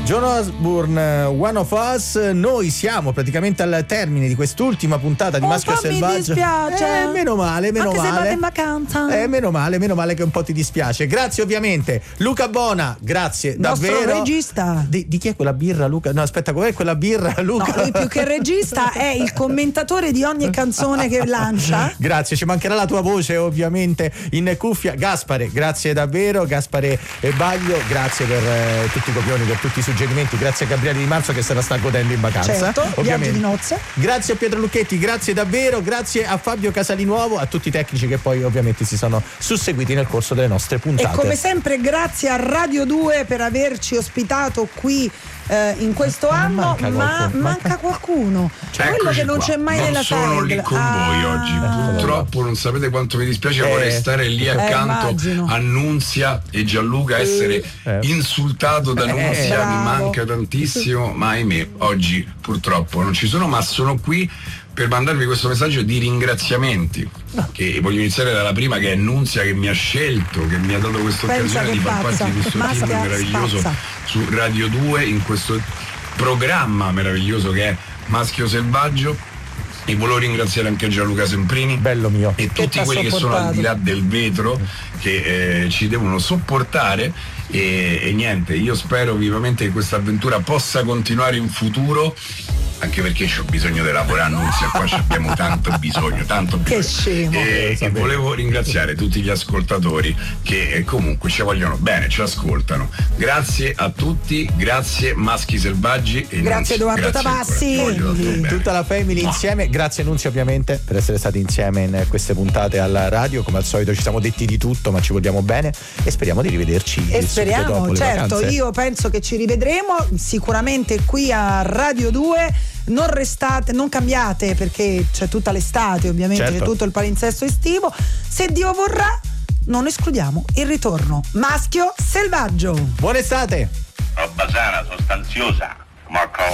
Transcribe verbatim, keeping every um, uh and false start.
John Osborne, One of Us. Noi siamo praticamente al termine di quest'ultima puntata di un Maschio po' Selvaggio. Mi dispiace. Eh, meno male, meno Anche male. se vado in vacanza. Eh, meno male, meno male che un po' ti dispiace. Grazie ovviamente Luca Bona, grazie nostro davvero. regista. Di, di chi è quella birra, Luca? No, aspetta, com'è quella birra, Luca? No, lui più che regista è il commentatore di ogni canzone che lancia. Grazie, ci mancherà la tua voce ovviamente in cuffia. Gaspare, grazie davvero. Gaspare e Baglio, grazie per eh, tutti i copioni, per tutti i suggerimenti. Grazie a Gabriele Di Marzo che se la sta godendo in vacanza. Certo, ovviamente. Viaggio di nozze. Grazie a Pietro Lucchetti, grazie davvero. Grazie a Fabio Casalinuovo, a tutti i tecnici che poi ovviamente si sono susseguiti nel corso delle nostre puntate. E come sempre grazie a Radio due per averci ospitato qui eh, in questo ma anno, manca ma qualcuno, manca qualcuno. Quello Eccoci che non qua. c'è mai non nella sono tag. lì con Ah. voi oggi, purtroppo non sapete quanto mi dispiace, Eh. vorrei stare lì accanto immagino. a Nunzia e Gianluca, essere Eh. insultato da Nunzia, bravo. mi manca tantissimo, ma ahimè oggi purtroppo non ci sono, ma sono qui per mandarvi questo messaggio di ringraziamenti, che voglio iniziare dalla prima, che è Nunzia, che mi ha scelto, che mi ha dato questa Pensa occasione che di far pazza, parte di questo Maschia team meraviglioso spazza. su Radio due, in questo programma meraviglioso che è Maschio Selvaggio. E volevo ringraziare anche Gianluca Semprini, bello mio, e Che tutti t'ha quelli che sono sopportato. al di là del vetro, che eh, ci devono sopportare, e, e niente, io spero vivamente che questa avventura possa continuare in futuro, anche perché ho bisogno di lavorare, Nunzia, qua ci abbiamo tanto bisogno, tanto Che bisogno. scemo. E, e volevo ringraziare tutti gli ascoltatori che eh, comunque ci vogliono bene, ci ascoltano. Grazie a tutti, grazie Maschi Selvaggi e Grazie, Nunzia. Edoardo Grazie Tavassi. ancora. Voglio tanto bene. tutta la family insieme. Grazie Nunzia ovviamente per essere stati insieme in queste puntate alla radio. Come al solito ci siamo detti di tutto, ma ci vogliamo bene e speriamo di rivederci E subito speriamo, dopo le certo, vacanze. io penso che ci rivedremo sicuramente qui a Radio due. Non restate, non cambiate, perché c'è tutta l'estate, ovviamente, Certo. c'è tutto il palinsesto estivo. Se Dio vorrà, non escludiamo il ritorno. Maschio Selvaggio. Buona estate. Roba sana, sostanziosa, come a cavallo.